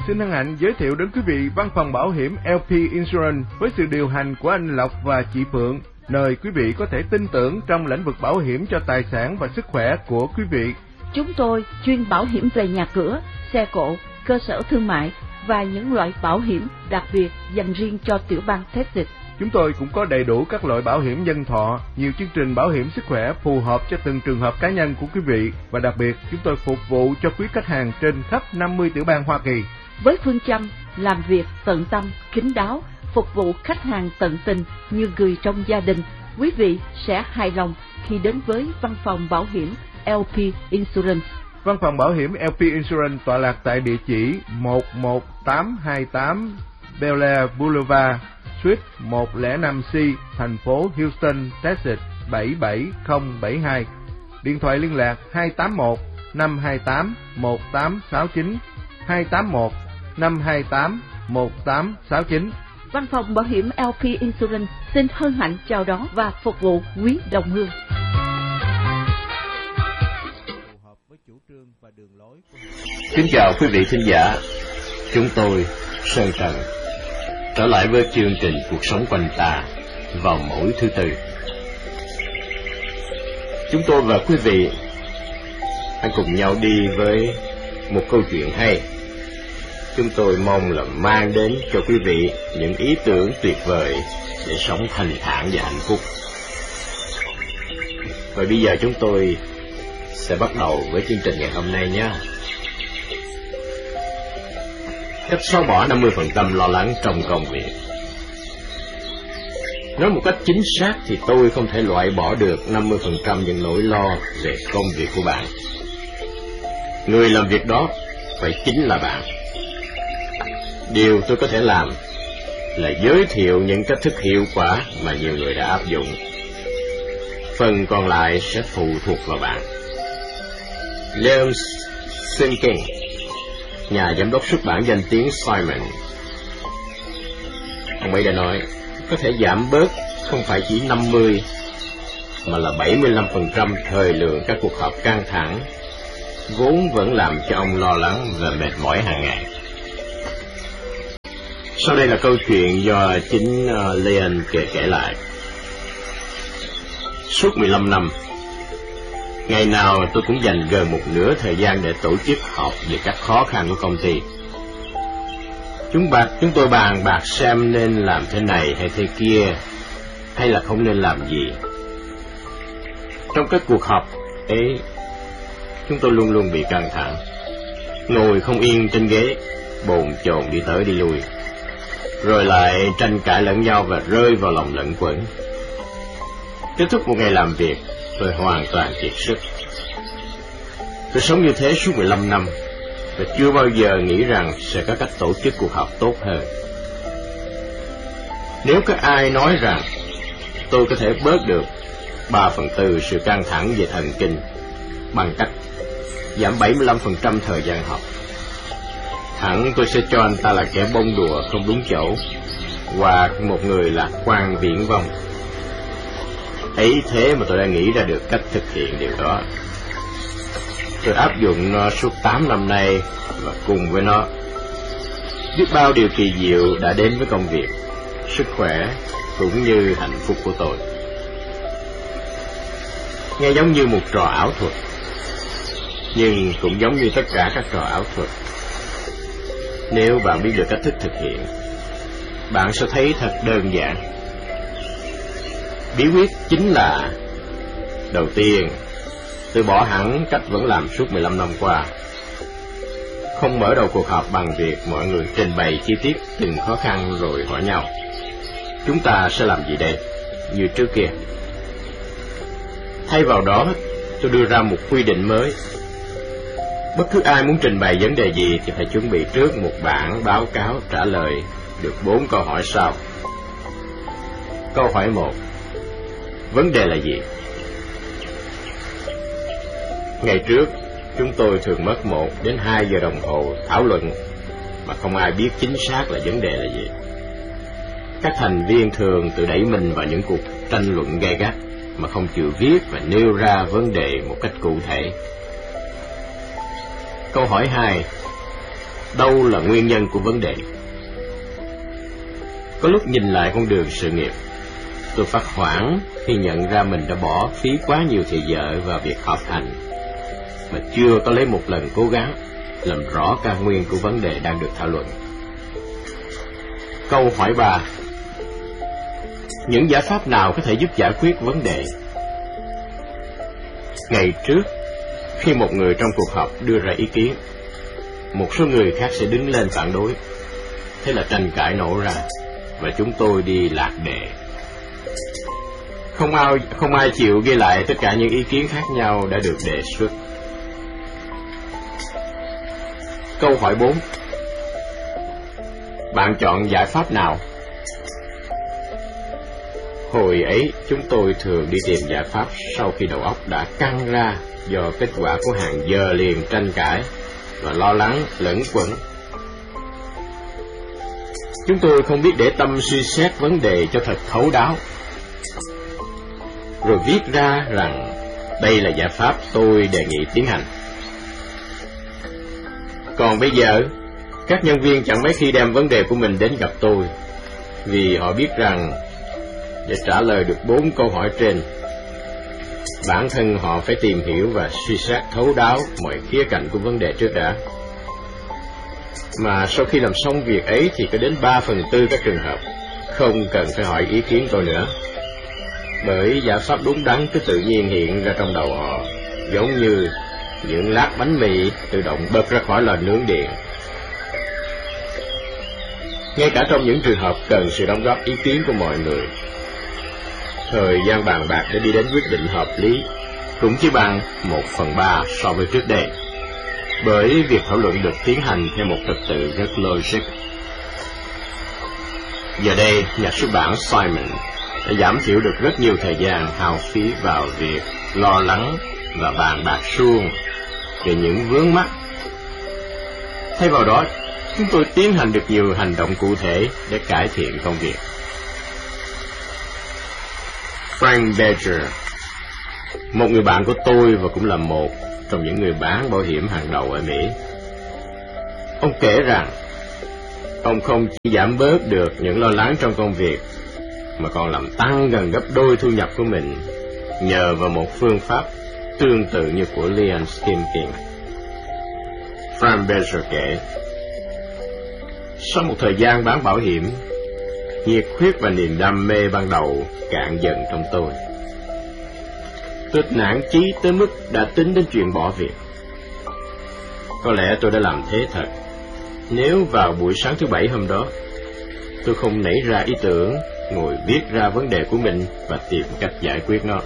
xin hân hạnh giới thiệu đến quý vị văn phòng bảo hiểm LP Insurance với sự điều hành của anh Lộc và chị Phượng, nơi quý vị có thể tin tưởng trong lĩnh vực bảo hiểm cho tài sản và sức khỏe của quý vị. Chúng tôi chuyên bảo hiểm về nhà cửa, xe cộ, cơ sở thương mại và những loại bảo hiểm đặc biệt dành riêng cho tiểu bang Texas. Chúng tôi cũng có đầy đủ các loại bảo hiểm nhân thọ, nhiều chương trình bảo hiểm sức khỏe phù hợp cho từng trường hợp cá nhân của quý vị, và đặc biệt chúng tôi phục vụ cho quý khách hàng trên khắp 50 tiểu bang Hoa Kỳ. Với phương châm làm việc tận tâm, kín đáo, phục vụ khách hàng tận tình như người trong gia đình, quý vị sẽ hài lòng khi đến với văn phòng bảo hiểm LP Insurance. Văn phòng bảo hiểm LP Insurance tọa lạc tại địa chỉ 11828 Bel Air Boulevard, Suite 105C, thành phố Houston, Texas 77072. Điện thoại liên lạc 281-528-1869, 281-528-1869. Văn phòng bảo hiểm LP Insurance xin hân hạnh chào đón và phục vụ quý đồng hương. Kính chào quý vị thính giả, chúng tôi Sơn Trần trở lại với chương trình Cuộc Sống Quanh Ta vào mỗi thứ Tư. Chúng tôi và quý vị hãy cùng nhau đi với một câu chuyện hay. Chúng tôi mong là mang đến cho quý vị những ý tưởng tuyệt vời để sống thanh thản và hạnh phúc. Và bây giờ chúng tôi sẽ bắt đầu với chương trình ngày hôm nay nhé. Cách xóa bỏ 50% lo lắng trong công việc. Nói một cách chính xác thì tôi không thể loại bỏ được 50% những nỗi lo về công việc của bạn. Người làm việc đó phải chính là bạn. Điều tôi có thể làm là giới thiệu những cách thức hiệu quả mà nhiều người đã áp dụng. Phần còn lại sẽ phụ thuộc vào bạn. Liam Simkin, nhà giám đốc xuất bản danh tiếng Simon, ông ấy đã nói, có thể giảm bớt không phải chỉ 50 mà là 75% thời lượng các cuộc họp căng thẳng vốn vẫn làm cho ông lo lắng và mệt mỏi hàng ngày. Sau đây là câu chuyện do chính Leon kể lại. Suốt 15 năm, ngày nào tôi cũng dành gần một nửa thời gian để tổ chức họp về các khó khăn của công ty. Chúng tôi bàn bạc xem nên làm thế này hay thế kia, hay là không nên làm gì. Trong các cuộc họp ấy, chúng tôi luôn luôn bị căng thẳng, ngồi không yên trên ghế, bồn chồn đi tới đi lui, rồi lại tranh cãi lẫn nhau và rơi vào lòng lẫn quẩn. Kết thúc một ngày làm việc, tôi hoàn toàn kiệt sức. Tôi sống như thế suốt 15 năm và chưa bao giờ nghĩ rằng sẽ có cách tổ chức cuộc họp tốt hơn. Nếu có ai nói rằng tôi có thể bớt được 3/4 sự căng thẳng về thần kinh bằng cách giảm 75% thời gian học, hẳn tôi sẽ cho anh ta là kẻ bông đùa không đúng chỗ, hoặc một người lạc quan viển vông. Ấy thế mà tôi đã nghĩ ra được cách thực hiện điều đó. Tôi áp dụng nó suốt 8 năm nay, và cùng với nó, biết bao điều kỳ diệu đã đến với công việc, sức khỏe cũng như hạnh phúc của tôi. Nghe giống như một trò ảo thuật, nhưng cũng giống như tất cả các trò ảo thuật. Nếu bạn biết được cách thức thực hiện, bạn sẽ thấy thật đơn giản. Bí quyết chính là: đầu tiên, từ bỏ hẳn cách vẫn làm suốt 15 năm qua. Không mở đầu cuộc họp bằng việc mọi người trình bày chi tiết từng khó khăn rồi hỏi nhau: chúng ta sẽ làm gì đây? Như trước kia. Thay vào đó, tôi đưa ra một quy định mới. Bất cứ ai muốn trình bày vấn đề gì thì phải chuẩn bị trước một bản báo cáo trả lời được 4 câu hỏi sau. Câu hỏi 1: vấn đề là gì? Ngày trước, chúng tôi thường mất 1 đến 2 giờ đồng hồ thảo luận mà không ai biết chính xác là vấn đề là gì. Các thành viên thường tự đẩy mình vào những cuộc tranh luận gay gắt mà không chịu viết và nêu ra vấn đề một cách cụ thể. Câu hỏi 2: đâu là nguyên nhân của vấn đề. Có lúc nhìn lại con đường sự nghiệp, tôi phát hoảng khi nhận ra mình đã bỏ phí quá nhiều thời giờ vào việc học hành, mà chưa có lấy một lần cố gắng làm rõ căn nguyên của vấn đề đang được thảo luận. Câu hỏi 3. Những giải pháp nào có thể giúp giải quyết vấn đề? Ngày trước, khi một người trong cuộc họp đưa ra ý kiến, một số người khác sẽ đứng lên phản đối. Thế là tranh cãi nổ ra, và chúng tôi đi lạc đề. Không ai chịu ghi lại tất cả những ý kiến khác nhau đã được đề xuất. Câu hỏi 4. Bạn chọn giải pháp nào? Hồi ấy, chúng tôi thường đi tìm giải pháp sau khi đầu óc đã căng ra do kết quả của hàng giờ liền tranh cãi và lo lắng lẫn quẩn. Chúng tôi không biết để tâm suy xét vấn đề cho thật thấu đáo, rồi viết ra rằng đây là giải pháp tôi đề nghị tiến hành. Còn bây giờ, các nhân viên chẳng mấy khi đem vấn đề của mình đến gặp tôi, vì họ biết rằng để trả lời được 4 câu hỏi trên, bản thân họ phải tìm hiểu và suy xét thấu đáo mọi khía cạnh của vấn đề trước đã. Mà sau khi làm xong việc ấy thì có đến 3/4 các trường hợp không cần phải hỏi ý kiến tôi nữa, bởi giải pháp đúng đắn cứ tự nhiên hiện ra trong đầu họ, giống như những lát bánh mì tự động bật ra khỏi lò nướng điện. Ngay cả trong những trường hợp cần sự đóng góp ý kiến của mọi người, thời gian bàn bạc để đi đến quyết định hợp lý cũng chỉ bằng 1/3 so với trước đây, bởi việc thảo luận được tiến hành theo một trật tự rất logic. Giờ đây, nhà xuất bản Simon đã giảm thiểu được rất nhiều thời gian hao phí vào việc lo lắng và bàn bạc suông về những vướng mắc. Thay vào đó, chúng tôi tiến hành được nhiều hành động cụ thể để cải thiện công việc. Frank Berger, một người bạn của tôi và cũng là một trong những người bán bảo hiểm hàng đầu ở Mỹ. Ông kể rằng ông không chỉ giảm bớt được những lo lắng trong công việc, mà còn làm tăng gần gấp đôi thu nhập của mình nhờ vào một phương pháp tương tự như của Leon Stimkin. Frank Berger kể, sau một thời gian bán bảo hiểm, nhiệt huyết và niềm đam mê ban đầu cạn dần trong tôi. Tôi nản chí tới mức đã tính đến chuyện bỏ việc. Có lẽ tôi đã làm thế thật nếu vào buổi sáng thứ Bảy hôm đó tôi không nảy ra ý tưởng ngồi viết ra vấn đề của mình và tìm cách giải quyết nó.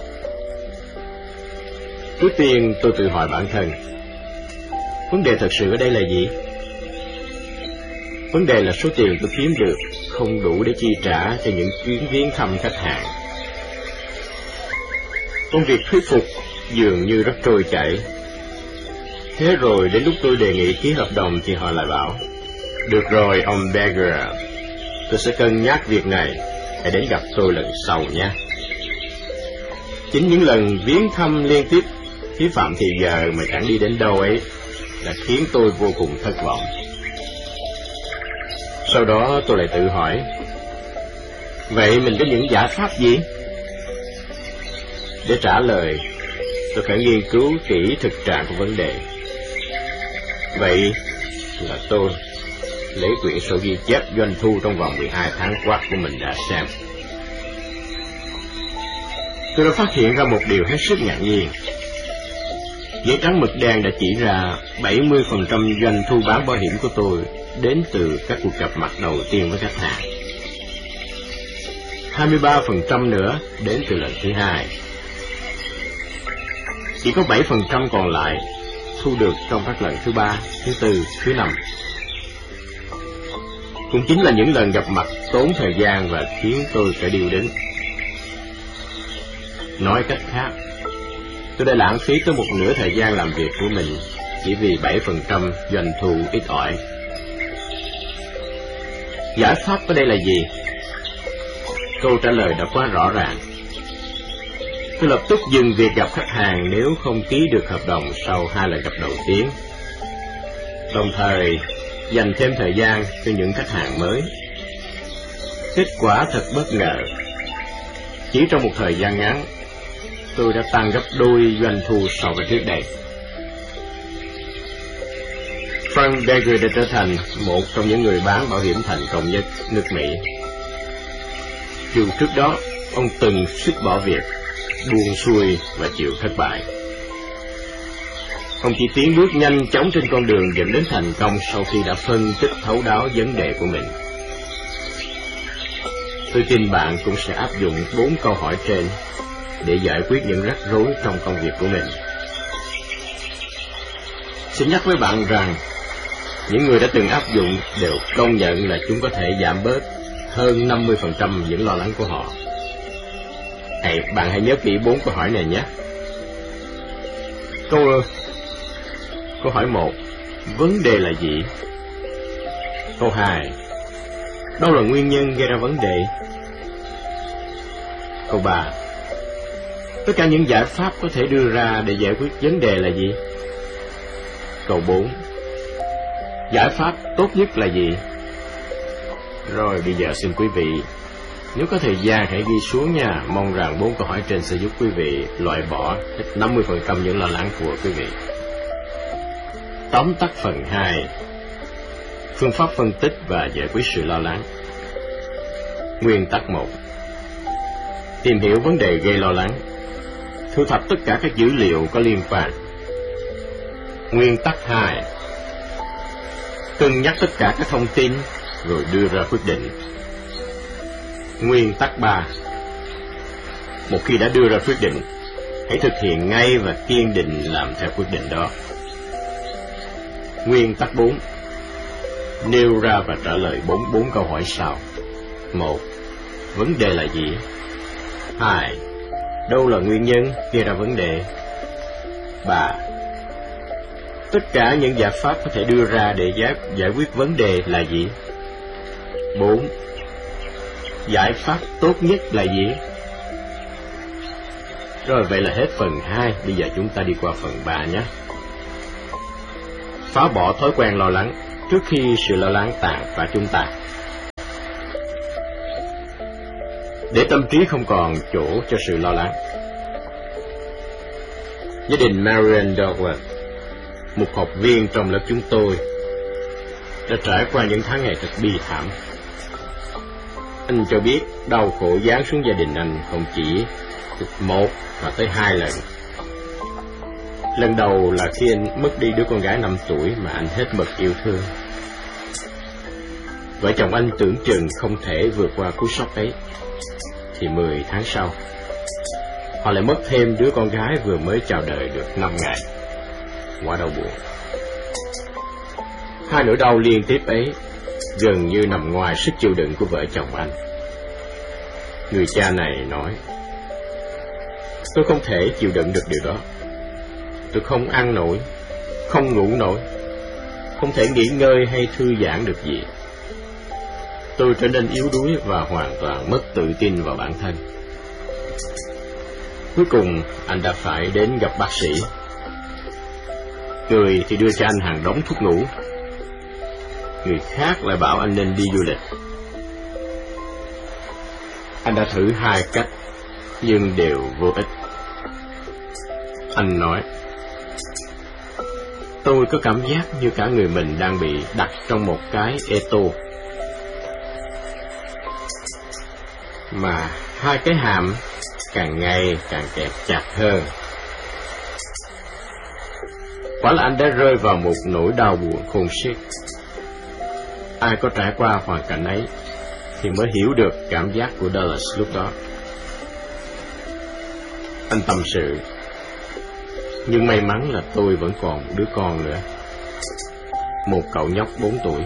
Trước tiên tôi tự hỏi bản thân, vấn đề thật sự ở đây là gì? Vấn đề là số tiền tôi kiếm được không đủ để chi trả cho những chuyến viếng thăm khách hàng. Công việc thuyết phục dường như rất trôi chảy. Thế rồi đến lúc tôi đề nghị ký hợp đồng thì họ lại bảo, được rồi ông Berger, tôi sẽ cân nhắc việc này, hãy đến gặp tôi lần sau nha. Chính những lần viếng thăm liên tiếp phí phạm thì giờ mà chẳng đi đến đâu ấy đã khiến tôi vô cùng thất vọng. Sau đó tôi lại tự hỏi, vậy mình có những giải pháp gì? Để trả lời, tôi phải nghiên cứu kỹ thực trạng của vấn đề. Vậy là tôi lấy quyển sổ ghi chép doanh thu trong vòng 12 tháng qua của mình đã xem. Tôi đã phát hiện ra một điều hết sức ngạc nhiên. Giấy trắng mực đen đã chỉ ra 70% doanh thu bán bảo hiểm của tôi đến từ các cuộc gặp mặt đầu tiên với khách hàng. 23% nữa đến từ lần thứ hai. Chỉ có 7% còn lại thu được trong các lần thứ 3, thứ 4, thứ 5. Cũng chính là những lần gặp mặt tốn thời gian và khiến tôi phải điêu đứng. Nói cách khác, tôi đã lãng phí tới một nửa thời gian làm việc của mình chỉ vì 7% doanh thu ít ỏi. Giải pháp ở đây là gì? Câu trả lời đã quá rõ ràng. Tôi lập tức dừng việc gặp khách hàng nếu không ký được hợp đồng sau 2 lần gặp đầu tiên. Đồng thời, dành thêm thời gian cho những khách hàng mới. Kết quả thật bất ngờ. Chỉ trong một thời gian ngắn, tôi đã tăng gấp đôi doanh thu so với trước đây. Frank Baker đã trở thành một trong những người bán bảo hiểm thành công nhất nước Mỹ. Dù trước đó, ông từng suýt bỏ việc, buông xuôi và chịu thất bại. Ông chỉ tiến bước nhanh chóng trên con đường dẫn đến thành công sau khi đã phân tích thấu đáo vấn đề của mình. Tôi tin bạn cũng sẽ áp dụng 4 câu hỏi trên để giải quyết những rắc rối trong công việc của mình. Xin nhắc với bạn rằng, những người đã từng áp dụng đều công nhận là chúng có thể giảm bớt hơn 50% những lo lắng của họ. Bạn hãy nhớ kỹ 4 câu hỏi này nhé. Câu hỏi 1. Vấn đề là gì? Câu 2. Đâu là nguyên nhân gây ra vấn đề? Câu 3. Tất cả những giải pháp có thể đưa ra để giải quyết vấn đề là gì? Câu 4. Giải pháp tốt nhất là gì? Rồi bây giờ xin quý vị, nếu có thời gian hãy ghi xuống nha. Mong rằng 4 câu hỏi trên sẽ giúp quý vị loại bỏ hết 50% những lo lắng của quý vị. Tóm tắt phần 2. Phương pháp phân tích và giải quyết sự lo lắng. Nguyên tắc 1. Tìm hiểu vấn đề gây lo lắng. Thu thập tất cả các dữ liệu có liên quan. Nguyên tắc 2. Cân nhắc tất cả các thông tin rồi đưa ra quyết định. Nguyên tắc 3. Một khi đã đưa ra quyết định, hãy thực hiện ngay và kiên định làm theo quyết định đó. Nguyên tắc 4. Nêu ra và trả lời 4 câu hỏi sau. 1. Vấn đề là gì? 2. Đâu là nguyên nhân gây ra vấn đề? 3. Tất cả những giải pháp có thể đưa ra để giải quyết vấn đề là gì? 4. Giải pháp tốt nhất là gì? Rồi vậy là hết phần 2, bây giờ chúng ta đi qua phần 3 nhé. Phá bỏ thói quen lo lắng trước khi sự lo lắng tàn phá chúng ta. Để tâm trí không còn chỗ cho sự lo lắng. Gia đình Marion Douglas, một học viên trong lớp chúng tôi, đã trải qua những tháng ngày thật bi thảm. Anh cho biết đau khổ giáng xuống gia đình anh không chỉ một mà tới 2 lần. Lần đầu là khi anh mất đi đứa con gái 5 tuổi mà anh hết mực yêu thương. Vợ chồng anh tưởng chừng không thể vượt qua cú sốc ấy. Thì 10 tháng sau, họ lại mất thêm đứa con gái vừa mới chào đời được 5 ngày. Quá đau buồn. 2 nỗi đau liên tiếp ấy gần như nằm ngoài sức chịu đựng của vợ chồng anh. Người cha này nói, tôi không thể chịu đựng được điều đó. Tôi không ăn nổi, không ngủ nổi, không thể nghỉ ngơi hay thư giãn được gì. Tôi trở nên yếu đuối và hoàn toàn mất tự tin vào bản thân. Cuối cùng, anh đã phải đến gặp bác sĩ. Người thì đưa cho anh hàng đống thuốc ngủ, người khác lại bảo anh nên đi du lịch. Anh đã thử 2 cách, nhưng đều vô ích. Anh nói, tôi có cảm giác như cả người mình đang bị đặt trong một cái eto, mà 2 cái hàm càng ngày càng kẹp chặt hơn. Quả là anh đã rơi vào một nỗi đau buồn khôn xiết. Ai có trải qua hoàn cảnh ấy thì mới hiểu được cảm giác của Dallas lúc đó. Anh tâm sự, nhưng may mắn là tôi vẫn còn một đứa con nữa, một cậu nhóc 4 tuổi.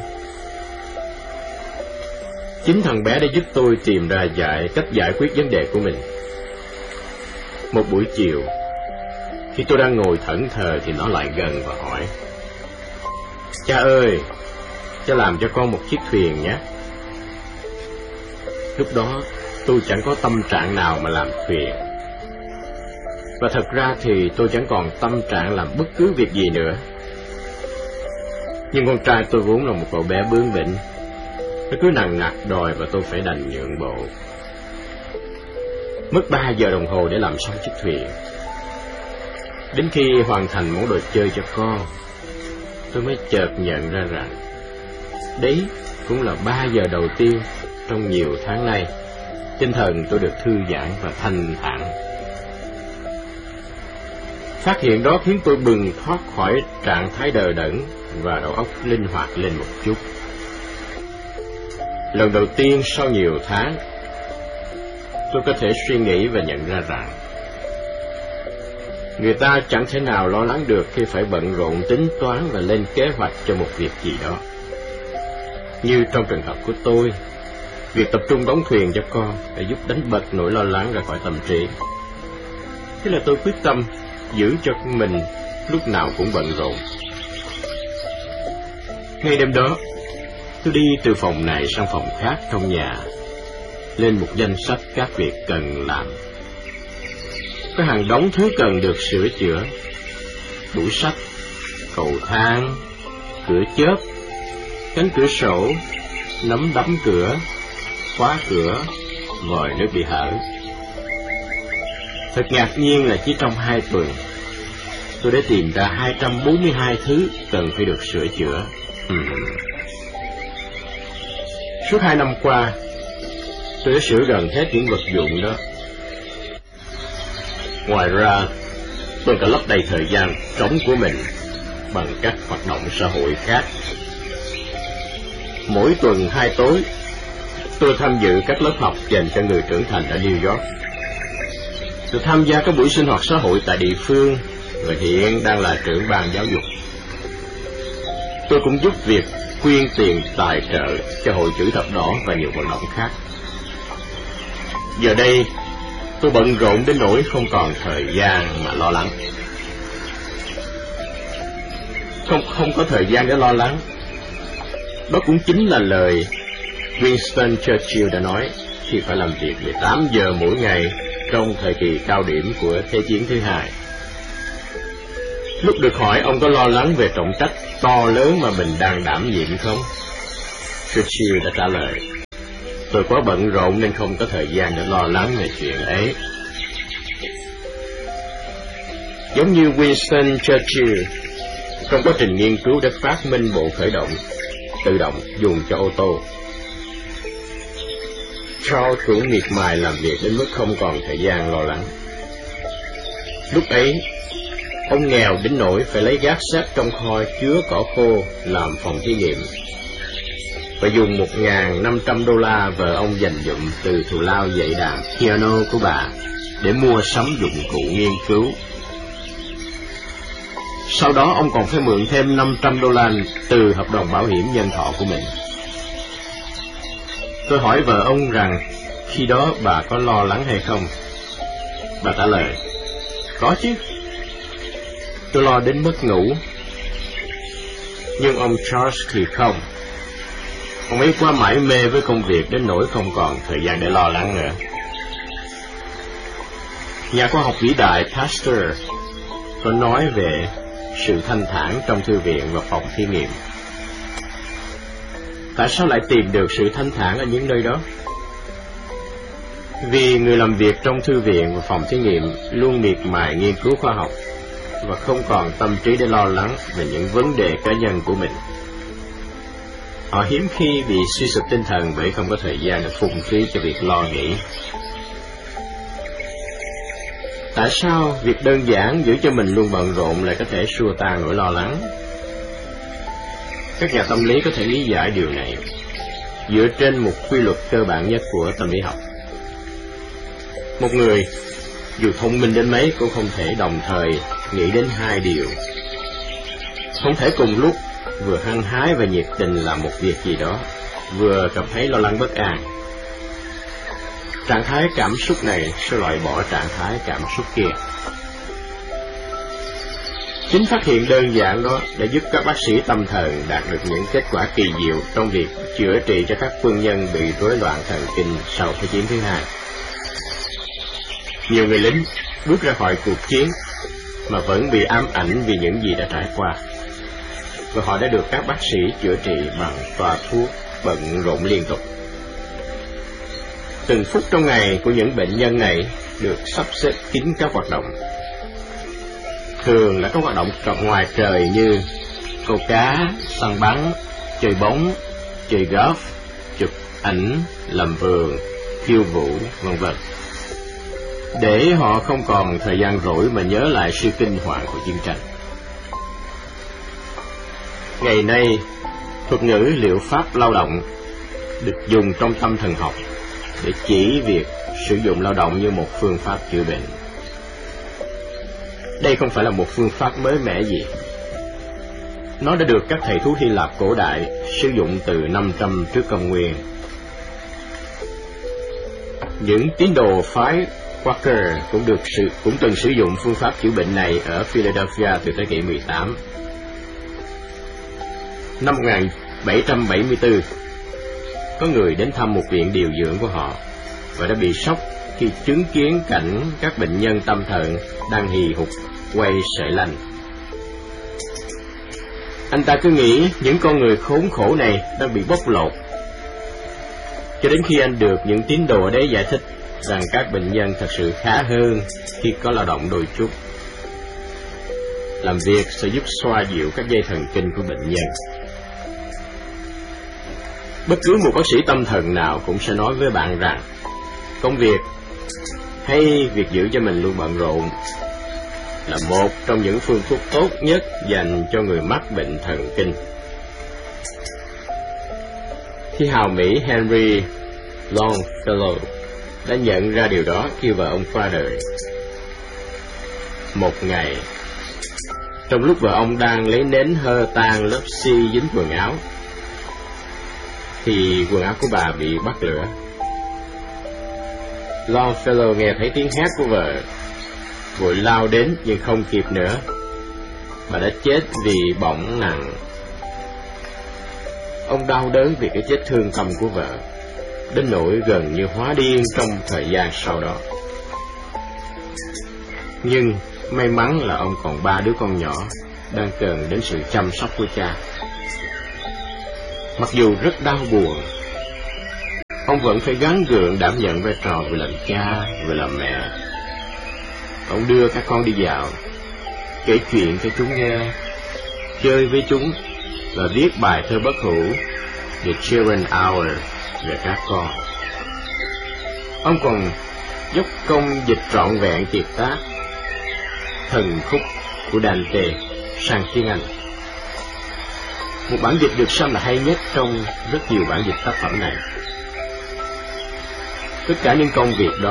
Chính thằng bé đã giúp tôi tìm ra cách giải quyết vấn đề của mình. Một buổi chiều, khi tôi đang ngồi thẫn thờ thì nó lại gần và hỏi, cha ơi, cha làm cho con một chiếc thuyền nhé. Lúc đó tôi chẳng có tâm trạng nào mà làm thuyền. Và thật ra thì tôi chẳng còn tâm trạng làm bất cứ việc gì nữa. Nhưng con trai tôi vốn là một cậu bé bướng bỉnh, nó cứ nằng nặc đòi và tôi phải đành nhượng bộ. Mất 3 giờ đồng hồ để làm xong chiếc thuyền. Đến khi hoàn thành món đồ chơi cho con, tôi mới chợt nhận ra rằng đấy cũng là 3 giờ đầu tiên trong nhiều tháng nay tinh thần tôi được thư giãn và thanh thản. Phát hiện đó khiến tôi bừng thoát khỏi trạng thái đờ đẫn và đầu óc linh hoạt lên một chút. Lần đầu tiên sau nhiều tháng, tôi có thể suy nghĩ và nhận ra rằng người ta chẳng thể nào lo lắng được khi phải bận rộn tính toán và lên kế hoạch cho một việc gì đó. Như trong trường hợp của tôi, việc tập trung đóng thuyền cho con để giúp đánh bật nỗi lo lắng ra khỏi tâm trí. Thế là tôi quyết tâm giữ cho mình lúc nào cũng bận rộn. Ngay đêm đó, tôi đi từ phòng này sang phòng khác trong nhà, lên một danh sách các việc cần làm. Có hàng đống thứ cần được sửa chữa: tủ sách, cầu thang, cửa chớp, cánh cửa sổ, nắm đấm cửa, khóa cửa, vòi nước bị hở. Thật ngạc nhiên là chỉ trong 2 tuần, tôi đã tìm ra 242 thứ cần phải được sửa chữa. Suốt 2 năm qua, tôi đã sửa gần hết những vật dụng đó. Ngoài ra, tôi đã lấp đầy thời gian trống của mình bằng các hoạt động xã hội khác. Mỗi tuần 2 tối, tôi tham dự các lớp học dành cho người trưởng thành ở New York. Tôi tham gia các buổi sinh hoạt xã hội tại địa phương và hiện đang là trưởng ban giáo dục. Tôi cũng giúp việc quyên tiền tài trợ cho Hội Chữ Thập Đỏ và nhiều hoạt động khác. Giờ đây, tôi bận rộn đến nỗi không còn thời gian mà lo lắng. Không có thời gian để lo lắng. Đó cũng chính là lời Winston Churchill đã nói khi phải làm việc 18 giờ mỗi ngày trong thời kỳ cao điểm của Thế chiến thứ 2. Lúc được hỏi ông có lo lắng về trọng trách to lớn mà mình đang đảm nhiệm không, Churchill đã trả lời: tôi quá bận rộn nên không có thời gian để lo lắng về chuyện ấy. Giống như Winston Churchill, trong quá trình nghiên cứu để phát minh bộ khởi động tự động dùng cho ô tô, Charles cũng miệt mài làm việc đến mức không còn thời gian lo lắng. Lúc ấy, ông nghèo đến nỗi phải lấy gác xếp trong kho chứa cỏ khô làm phòng thí nghiệm, và dùng $1.500 vợ ông dành dụm từ thù lao dạy đàn piano của bà để mua sắm dụng cụ nghiên cứu. Sau đó ông còn phải mượn thêm $500 từ hợp đồng bảo hiểm nhân thọ của mình. Tôi hỏi vợ ông rằng khi đó bà có lo lắng hay không. Bà trả lời: có chứ, tôi lo đến mất ngủ. Nhưng ông Charles thì không. Ông ấy quá mải mê với công việc đến nỗi không còn thời gian để lo lắng nữa. Nhà khoa học vĩ đại Pasteur có nói về sự thanh thản trong thư viện và phòng thí nghiệm. Tại sao lại tìm được sự thanh thản ở những nơi đó? Vì người làm việc trong thư viện và phòng thí nghiệm luôn miệt mài nghiên cứu khoa học và không còn tâm trí để lo lắng về những vấn đề cá nhân của mình. Họ hiếm khi bị suy sụp tinh thần bởi không có thời gian để phung phí cho việc lo nghĩ. Tại sao việc đơn giản giữ cho mình luôn bận rộn lại có thể xua tan nỗi lo lắng? Các nhà tâm lý có thể lý giải điều này dựa trên một quy luật cơ bản nhất của tâm lý học. Một người dù thông minh đến mấy cũng không thể đồng thời nghĩ đến 2 điều. Không thể cùng lúc vừa hăng hái và nhiệt tình làm một việc gì đó, vừa cảm thấy lo lắng bất an. Trạng thái cảm xúc này sẽ loại bỏ trạng thái cảm xúc kia. Chính phát hiện đơn giản đó đã giúp các bác sĩ tâm thần đạt được những kết quả kỳ diệu trong việc chữa trị cho các quân nhân bị rối loạn thần kinh sau Thế chiến thứ 2. Nhiều người lính bước ra khỏi cuộc chiến mà vẫn bị ám ảnh vì những gì đã trải qua. và họ đã được các bác sĩ chữa trị bằng toa thuốc bận rộn liên tục. Từng phút trong ngày của những bệnh nhân này được sắp xếp kín các hoạt động. Thường là các hoạt động ngoài trời như câu cá, săn bắn, chơi bóng, chơi golf, chụp ảnh, làm vườn, khiêu vũ, v.v. để họ không còn thời gian rỗi mà nhớ lại sự kinh hoàng của chiến tranh. Ngày nay, thuật ngữ liệu pháp lao động được dùng trong tâm thần học để chỉ việc sử dụng lao động như một phương pháp chữa bệnh. Đây không phải là một phương pháp mới mẻ gì. Nó đã được các thầy thuốc Hy Lạp cổ đại sử dụng từ 500 trước công nguyên. Những tín đồ phái Quaker cũng từng sử dụng phương pháp chữa bệnh này ở Philadelphia từ thế kỷ 18. Năm 1774, có người đến thăm một viện điều dưỡng của họ và đã bị sốc khi chứng kiến cảnh các bệnh nhân tâm thần đang hì hục quay sợi lanh. Anh ta cứ nghĩ những con người khốn khổ này đang bị bóc lột, cho đến khi anh được những tín đồ ở đấy giải thích rằng các bệnh nhân thật sự khá hơn khi có lao động đôi chút. Làm việc sẽ giúp xoa dịu các dây thần kinh của bệnh nhân. Bất cứ một bác sĩ tâm thần nào cũng sẽ nói với bạn rằng công việc hay việc giữ cho mình luôn bận rộn là một trong những phương thuốc tốt nhất dành cho người mắc bệnh thần kinh. Thi hào Mỹ Henry Longfellow đã nhận ra điều đó khi vợ ông qua đời. Một ngày, trong lúc vợ ông đang lấy nến hơ tan lớp xi dính quần áo, thì quần áo của bà bị bắt lửa. Longfellow nghe thấy tiếng hét của vợ, vội lao đến nhưng không kịp nữa. Bà đã chết vì bỏng nặng. Ông đau đớn vì cái chết thương tâm của vợ, đến nỗi gần như hóa điên trong thời gian sau đó. Nhưng may mắn là ông còn 3 đứa con nhỏ đang cần đến sự chăm sóc của cha. Mặc dù rất đau buồn, ông vẫn phải gắng gượng đảm nhận vai trò vừa làm cha vừa làm mẹ. Ông đưa các con đi dạo, kể chuyện cho chúng nghe, chơi với chúng và viết bài thơ bất hủ The Children Hour về các con. Ông còn dốc công dịch trọn vẹn kiệt tác Thần khúc của Dante sang tiếng Anh. Một bản dịch được xem là hay nhất trong rất nhiều bản dịch tác phẩm này. Tất cả những công việc đó